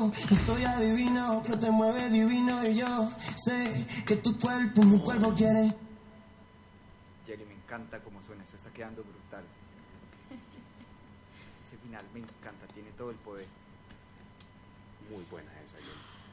adivino, no soy adivino, pero te mueve divino y yo sé que tu cuerpo, mi cuerpo quiere. Jerry, me encanta cómo suena, esto está quedando brutal. Ese final me encanta, tiene todo el poder. Muy buena esa, Jerry.